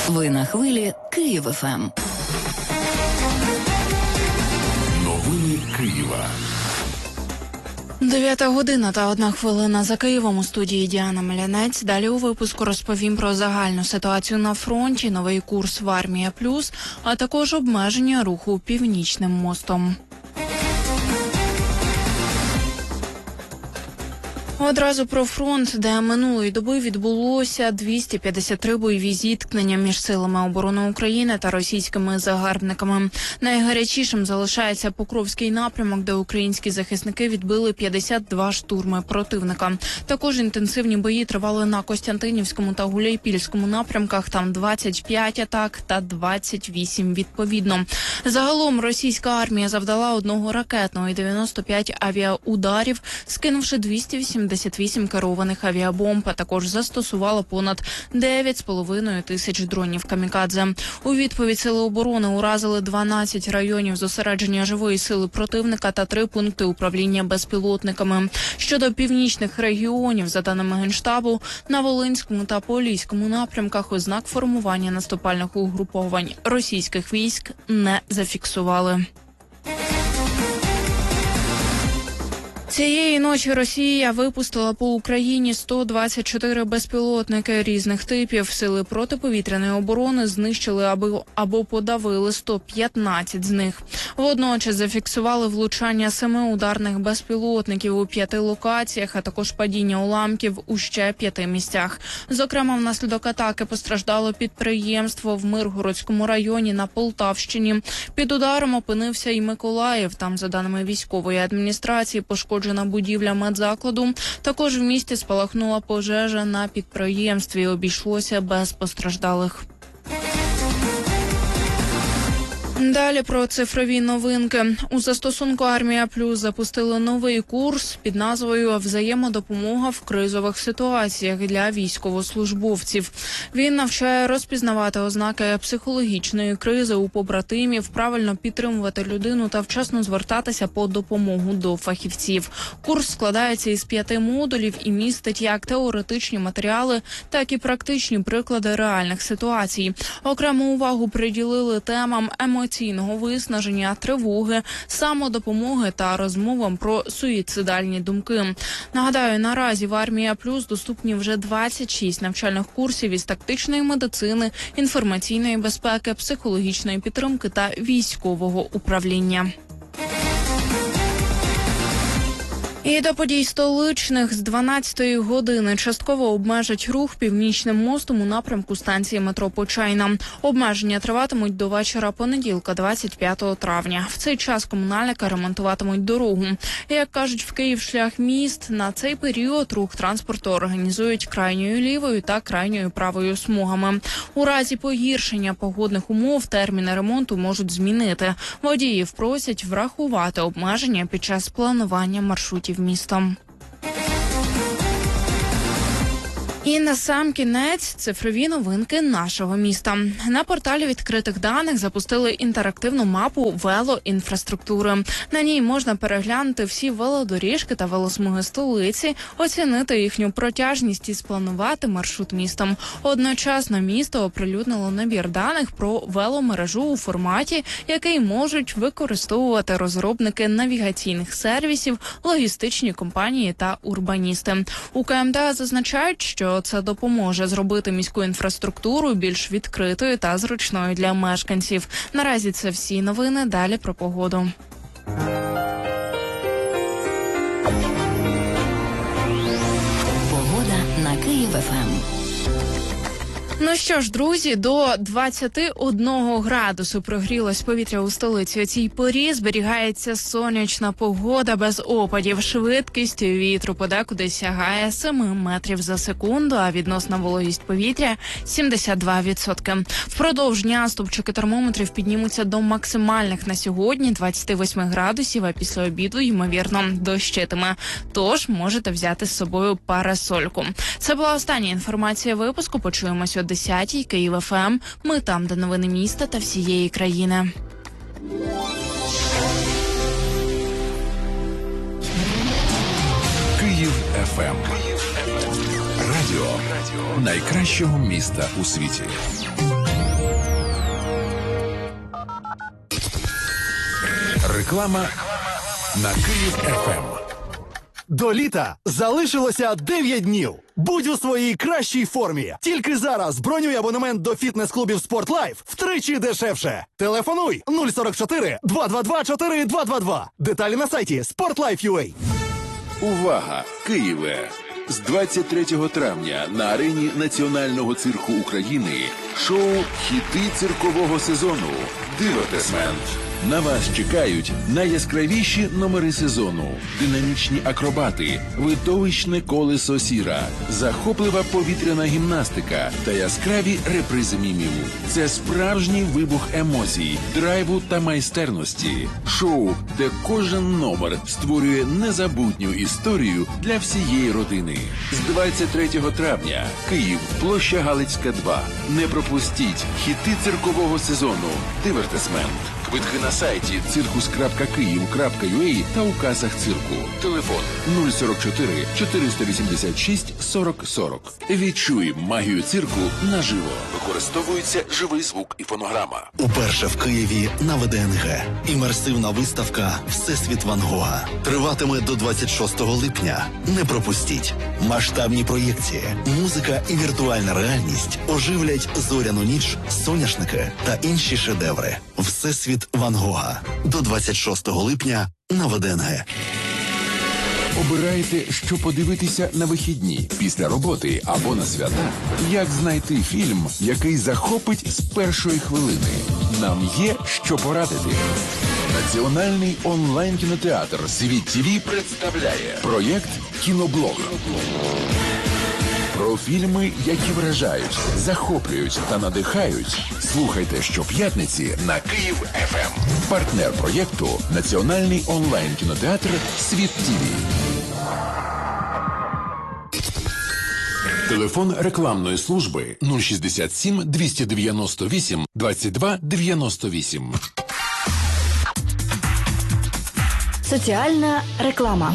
Ви на хвилі Київ ФМ. Новини Києва. 9 година та 1 хвилина за Києвом. У студії Діана Мелянець. Далі у випуску розповім про загальну ситуацію на фронті, новий курс в Армія Плюс, а також обмеження руху Північним мостом. Одразу про фронт, де минулої доби відбулося 253 бойові зіткнення між силами оборони України та російськими загарбниками. Найгарячішим залишається Покровський напрямок, де українські захисники відбили 52 штурми противника. Також інтенсивні бої тривали на Костянтинівському та Гуляйпільському напрямках, там 25 атак та 28 відповідно. Загалом російська армія завдала одного ракетного і 95 авіаударів, скинувши 288 керованих авіабомб, а також застосувала понад 9,5 тисяч дронів камікадзе. У відповідь сили оборони уразили 12 районів зосередження живої сили противника та 3 пункти управління безпілотниками. Щодо північних регіонів, за даними Генштабу, на Волинському та Поліському напрямках ознак формування наступальних угруповань російських військ не зафіксували. Цієї ночі Росія випустила по Україні 124 безпілотники різних типів. Сили протиповітряної оборони знищили або подавили 115 з них. Водночас зафіксували влучання 7 ударних безпілотників у 5 локаціях, а також падіння уламків у ще 5 місцях. Зокрема, внаслідок атаки постраждало підприємство в Миргородському районі на Полтавщині. Під ударом опинився і Миколаїв. Там, за даними військової адміністрації, пошкоджена будівля медзакладу. Також в місті спалахнула пожежа на підприємстві. Обійшлося без постраждалих. Далі про цифрові новинки. У застосунку «Армія Плюс» запустили новий курс під назвою «Взаємодопомога в кризових ситуаціях» для військовослужбовців. Він навчає розпізнавати ознаки психологічної кризи у побратимів, правильно підтримувати людину та вчасно звертатися по допомогу до фахівців. Курс складається із 5 модулів і містить як теоретичні матеріали, так і практичні приклади реальних ситуацій. Окрему увагу приділили темам емоційного виснаження, тривоги, самодопомоги та розмовам про суїцидальні думки. Нагадаю, наразі в «Армія Плюс» доступні вже 26 навчальних курсів із тактичної медицини, інформаційної безпеки, психологічної підтримки та військового управління. І до подій столичних з 12-ї години частково обмежать рух Північним мостом у напрямку станції метро Почайна. Обмеження триватимуть до вечора понеділка, 25 травня. В цей час комунальники ремонтуватимуть дорогу. Як кажуть в «Київшляхміст», на цей період рух транспорту організують крайньою лівою та крайньою правою смугами. У разі погіршення погодних умов терміни ремонту можуть змінити. Водіїв просять врахувати обмеження під час планування маршрутів містом. І насамкінець цифрові новинки нашого міста. На порталі відкритих даних запустили інтерактивну мапу велоінфраструктури. На ній можна переглянути всі велодоріжки та велосмуги столиці, оцінити їхню протяжність і спланувати маршрут містом. Одночасно місто оприлюднило набір даних про веломережу у форматі, який можуть використовувати розробники навігаційних сервісів, логістичні компанії та урбаністи. У КМДА зазначають, що це допоможе зробити міську інфраструктуру більш відкритою та зручною для мешканців. Наразі це всі новини. Далі про погоду. Погода на Київ ФМ. Ну що ж, друзі, до 21 градусу прогрілось повітря у столиці. У цій порі зберігається сонячна погода без опадів. Швидкість вітру подекуди сягає 7 метрів за секунду, а відносна вологість повітря – 72%. Впродовж дня стовпчики термометрів піднімуться до максимальних на сьогодні – 28 градусів, а після обіду, ймовірно, дощитиме. Тож можете взяти з собою парасольку. Це була остання інформація випуску. Почуємось о 10-й. Київ ФМ. Ми там, де новини міста та всієї країни. Київ ФМ. Радіо найкращого міста у світі. Реклама на Київ ФМ. До літа залишилося 9 днів. Будь у своїй кращій формі. Тільки зараз бронюй абонемент до фітнес-клубів «Спортлайф» втричі дешевше. Телефонуй 044 222 4222. Деталі на сайті sportlife.ua. Увага! Києве! З 23 травня на арені Національного цирку України шоу «Хіти циркового сезону» «Дивертесмент». На вас чекають найяскравіші номери сезону, динамічні акробати, видовищне колесо сіра, захоплива повітряна гімнастика та яскраві репризи мімів. Це справжній вибух емоцій, драйву та майстерності. Шоу, де кожен номер створює незабутню історію для всієї родини. З 23 травня Київ, площа Галицька, 2. Не пропустіть хіти циркового сезону «Дивертесмент». Квитки на сайті circus.kyiv.ua та у касах цирку. Телефон 044 486 40 40. Відчуй магію цирку наживо. Використовується живий звук і фонограма. Уперше в Києві на ВДНГ. Імерсивна виставка «Всесвіт Ван Гога» триватиме до 26 липня. Не пропустіть. Масштабні проєкції, музика і віртуальна реальність оживлять зоряну ніч, соняшники та інші шедеври. «Всесвіт Ван Гога» до 26 липня на ВДНГ. Обирайте, що подивитися на вихідні, після роботи або на свята. Як знайти фільм, який захопить з першої хвилини? Нам є що порадити. Національний онлайн-кінотеатр «Світ ТВ» представляє проєкт «Кіноблог». Про фільми, які вражають, захоплюють та надихають. Слухайте щоп'ятниці на Київ ФМ. Партнер проєкту – Національний онлайн-кінотеатр «Світ ТВ». Телефон рекламної служби 067 298 22 98. Соціальна реклама.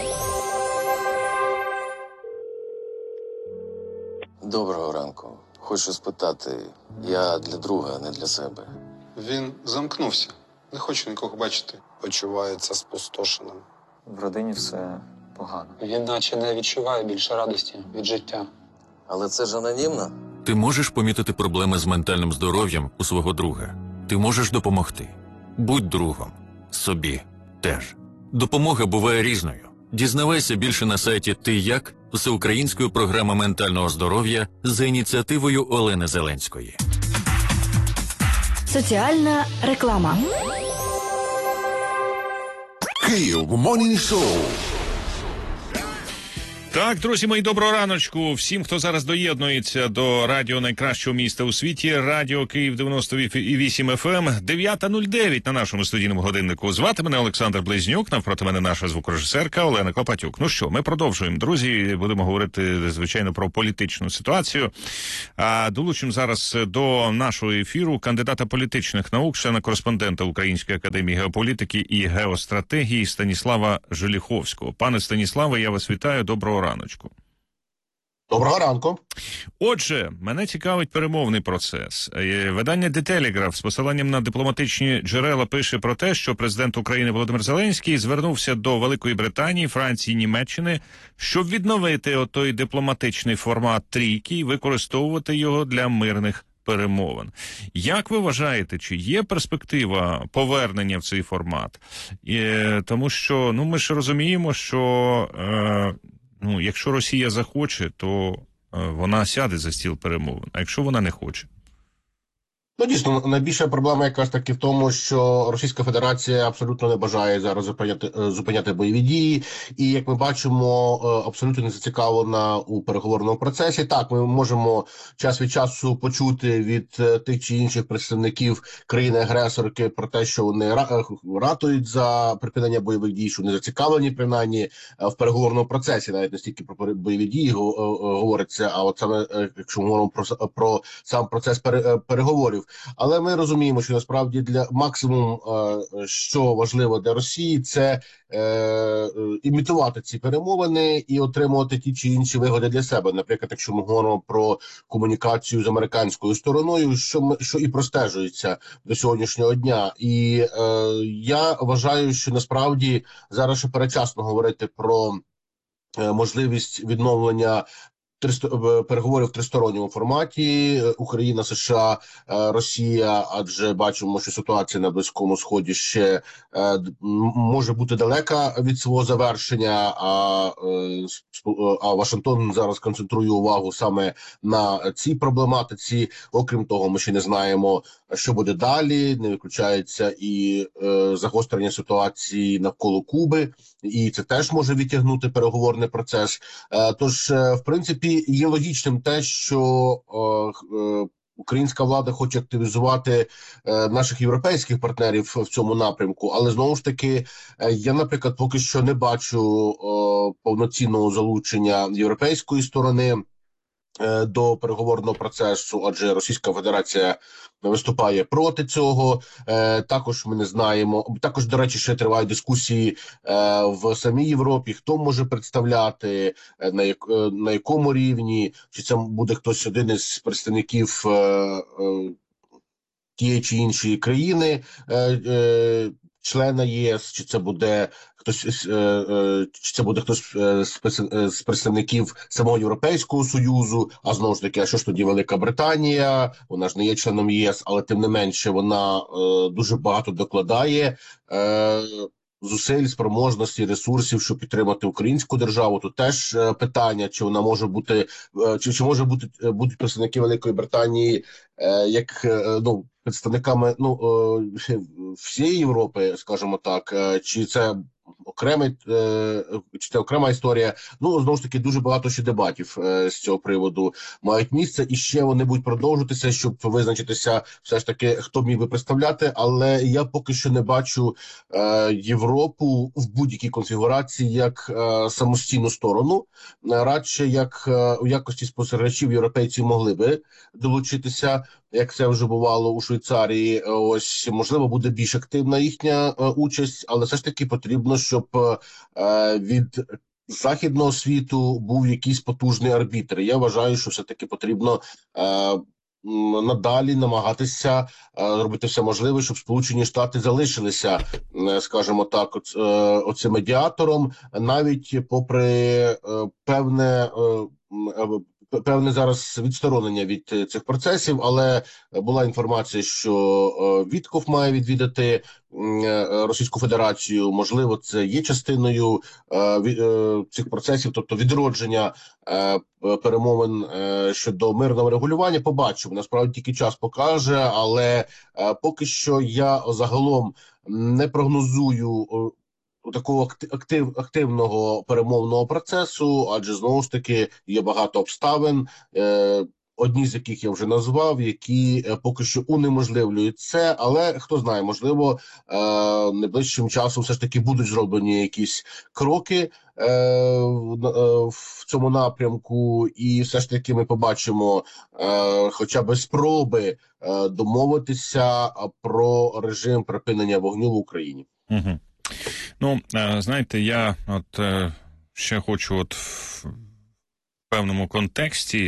Доброго ранку. Хочу спитати, я для друга, не для себе. Він замкнувся. Не хоче нікого бачити. Почувається спустошеним. В родині все погано. Він наче не відчуває більше радості від життя. Але це ж анонімно. Ти можеш помітити проблеми з ментальним здоров'ям у свого друга. Ти можеш допомогти. Будь другом. Собі теж. Допомога буває різною. Дізнавайся більше на сайті «Ти як?» Всеукраїнської програми ментального здоров'я за ініціативою Олени Зеленської. Соціальна реклама. Київ Морнінг Шоу. Так, друзі мої, доброго раночку. Всім, хто зараз доєднується до радіо найкращого міста у світі, радіо Київ 98 FM, 9:09 на нашому студійному годиннику. Звати мене Олександр Близнюк, навпроти мене наша звукорежисерка Олена Клопатюк. Ну що, ми продовжуємо, друзі, будемо говорити, звичайно, про політичну ситуацію. Долучимо зараз до нашого ефіру кандидата політичних наук, члена-кореспондента Української академії геополітики і геостратегії Станіслава Желіховського. Пане Станіславе, я вас вітаю, доброго раночку. Доброго ранку. Отже, мене цікавить перемовний процес. Видання The Telegraph з посиланням на дипломатичні джерела пише про те, що президент України Володимир Зеленський звернувся до Великої Британії, Франції, Німеччини, щоб відновити отой дипломатичний формат трійки і використовувати його для мирних перемовин. Як ви вважаєте, чи є перспектива повернення в цей формат? Тому що, ми ж розуміємо, що якщо Росія захоче, то вона сяде за стіл перемовин, а якщо вона не хоче? Дійсно, найбільша проблема якраз таки в тому, що Російська Федерація абсолютно не бажає зараз зупиняти бойові дії. І, як ми бачимо, абсолютно не зацікавлена у переговорному процесі. Так, ми можемо час від часу почути від тих чи інших представників країни-агресорки про те, що вони ратують за припинення бойових дій, що не зацікавлені, принаймні, в переговорному процесі. Навіть не стільки про бойові дії говориться, а от саме, якщо ми говоримо про сам процес переговорів. Але ми розуміємо, що насправді для максимум, що важливо для Росії, це імітувати ці перемовини і отримувати ті чи інші вигоди для себе. Наприклад, якщо ми говоримо про комунікацію з американською стороною, що і простежується до сьогоднішнього дня. І я вважаю, що насправді зараз ще передчасно говорити про можливість відновлення переговорів в тристоронньому форматі Україна, США, Росія, адже бачимо, що ситуація на Близькому Сході ще може бути далека від свого завершення, а Вашингтон зараз концентрує увагу саме на цій проблематиці. Окрім того, ми ще не знаємо, що буде далі, не виключається і загострення ситуації навколо Куби, і це теж може відтягнути переговорний процес. Тож, в принципі, є логічним те, що українська влада хоче активізувати наших європейських партнерів в цьому напрямку, але знову ж таки, я, наприклад, поки що не бачу повноцінного залучення європейської сторони до переговорного процесу, адже Російська Федерація виступає проти цього. Також ми не знаємо. Також, до речі, ще тривають дискусії в самій Європі, хто може представляти, на якому рівні, чи це буде хтось один із представників тієї чи іншої країни, члена єС, чи це буде хтось з представників самого Європейського Союзу, а знову ж таки, а що ж тоді Велика Британія, вона ж не є членом ЄС, але тим не менше вона дуже багато докладає зусиль, спроможності, ресурсів, щоб підтримати українську державу. Тут теж питання, чи вона може бути, чи може бути представники Великої Британії як представниками всієї Європи, скажімо так, чи це окрема історія. Знову ж таки, дуже багато ще дебатів з цього приводу мають місце, і ще вони будуть продовжуватися, щоб визначитися все ж таки, хто міг би представляти, але я поки що не бачу Європу в будь-якій конфігурації як самостійну сторону. Радше, як у якості спостерігачів, європейці могли би долучитися, як це вже бувало у Швейцарії. Ось, можливо, буде більш активна їхня участь, але все ж таки потрібно, щоб від західного світу був якийсь потужний арбітр. Я вважаю, що все-таки потрібно надалі намагатися робити все можливе, щоб Сполучені Штати залишилися, скажімо так, оцим медіатором, навіть попри певне зараз відсторонення від цих процесів, але була інформація, що Вітков має відвідати Російську Федерацію. Можливо, це є частиною цих процесів, тобто відродження перемовин щодо мирного регулювання. Побачимо. Насправді тільки час покаже, але поки що я загалом не прогнозую такого активного перемовного процесу, адже знову ж таки є багато обставин, одні з яких я вже назвав, які поки що унеможливлюють це, але хто знає, можливо, найближчим часом все ж таки будуть зроблені якісь кроки в цьому напрямку, і все ж таки ми побачимо хоча б спроби домовитися про режим припинення вогню в Україні. Угу. Знаєте, я ще хочу в певному контексті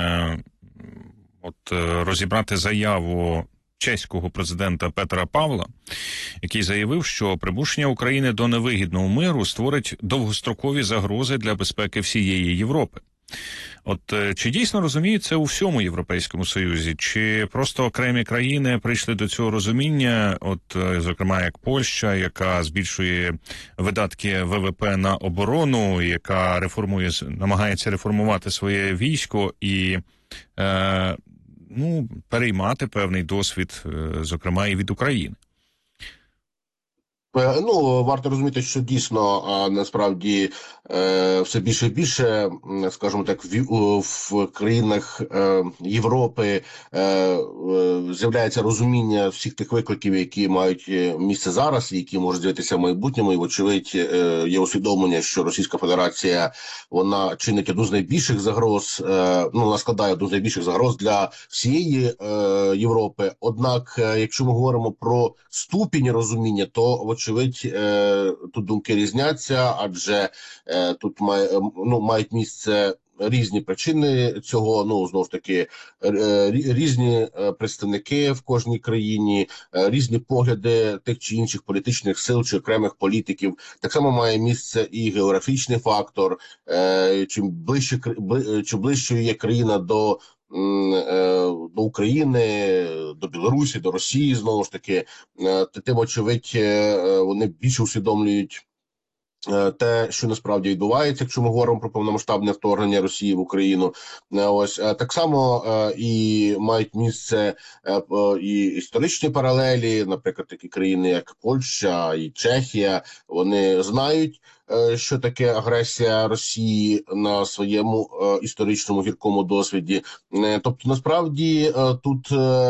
розібрати заяву чеського президента Петра Павла, який заявив, що припущення України до невигідного миру створить довгострокові загрози для безпеки всієї Європи. Чи дійсно розуміють це у всьому Європейському Союзі? Чи просто окремі країни прийшли до цього розуміння, зокрема, як Польща, яка збільшує видатки ВВП на оборону, яка намагається реформувати своє військо і переймати певний досвід, зокрема, і від України? Ну, варто розуміти, що дійсно насправді все більше і більше, скажімо так, в країнах Європи з'являється розуміння всіх тих викликів, які мають місце зараз, і які можуть з'явитися в майбутньому. І, вочевидь, є усвідомлення, що Російська Федерація, вона чинить одну з найбільших загроз, вона складає одну з найбільших загроз для всієї Європи. Однак, якщо ми говоримо про ступінь розуміння, то, вочевидь, тут думки різняться, адже тут мають місце різні причини цього, знову ж таки, різні представники в кожній країні, різні погляди тих чи інших політичних сил чи окремих політиків. Так само має місце і географічний фактор. Чим ближче є країна до України, до Білорусі, до Росії, знову ж таки, тим, очевидь, вони більше усвідомлюють те, що насправді відбувається, якщо ми говоримо про повномасштабне вторгнення Росії в Україну. Ось так само і мають місце і історичні паралелі, наприклад, такі країни, як Польща і Чехія, вони знають, що таке агресія Росії на своєму історичному гіркому досвіді. Тобто, насправді, тут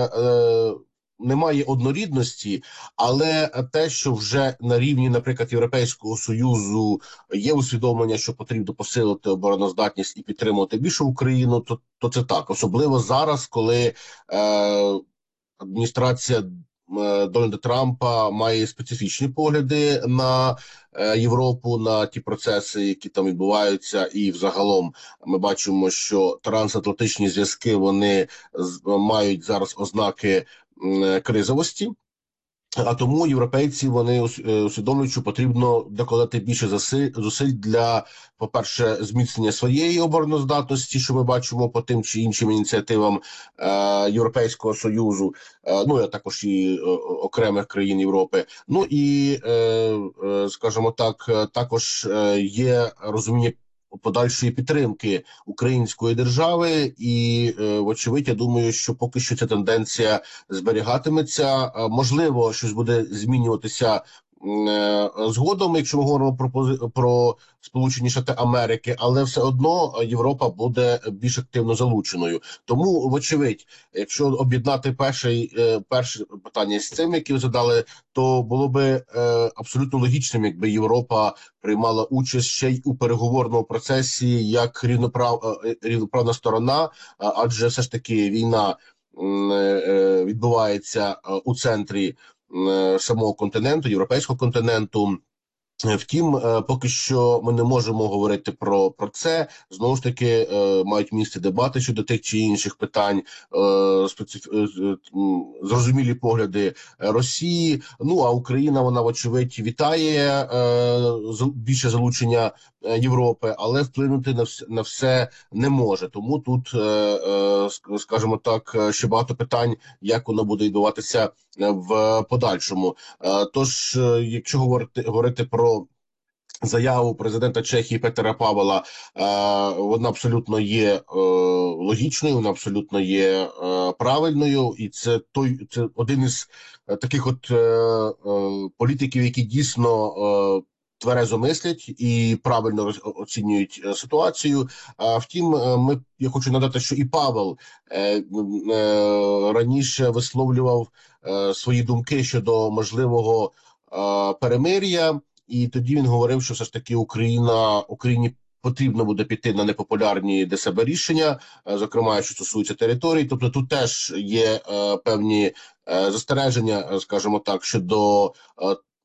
немає однорідності, але те, що вже на рівні, наприклад, Європейського Союзу є усвідомлення, що потрібно посилити обороноздатність і підтримувати більше Україну, то це так. Особливо зараз, коли адміністрація Дональда Трампа має специфічні погляди на Європу, на ті процеси, які там відбуваються, і взагалом ми бачимо, що трансатлантичні зв'язки, вони мають зараз ознаки кризовості, а тому європейці, вони усвідомлюють, що потрібно докладати більше зусиль для, по-перше, зміцнення своєї обороноздатності, що ми бачимо по тим чи іншим ініціативам Європейського Союзу, а також і окремих країн Європи. Ну і, скажімо так, також є розуміння подальшої підтримки української держави, і, вочевидь, я думаю, що поки що ця тенденція зберігатиметься. Можливо, щось буде змінюватися згодом, якщо ми говоримо про Сполучені Штати Америки, але все одно Європа буде більш активно залученою. Тому, вочевидь, якщо об'єднати перше питання з цим, які ви задали, то було би абсолютно логічним, якби Європа приймала участь ще й у переговорному процесі як рівноправна сторона, адже все ж таки війна відбувається у центрі самого континенту, європейського континенту. Втім, поки що ми не можемо говорити про це. Знову ж таки, мають місце дебати щодо тих чи інших питань, зрозумілі погляди Росії. Ну, а Україна, вона, вочевидь, вітає більше залучення Європи, але вплинути на все не може. Тому тут, скажімо так, ще багато питань, як воно буде відбуватися в подальшому. Тож, якщо говорити про заяву президента Чехії Петера Павела, вона абсолютно є логічною, вона абсолютно є правильною, і це один із таких політиків, які дійсно тверезо мислять і правильно оцінюють ситуацію. Втім, я хочу надати, що і Павел раніше висловлював свої думки щодо можливого перемир'я, і тоді він говорив, що все ж таки Україні потрібно буде піти на непопулярні для себе рішення, зокрема, що стосується територій. Тобто тут теж є певні застереження, скажімо так, щодо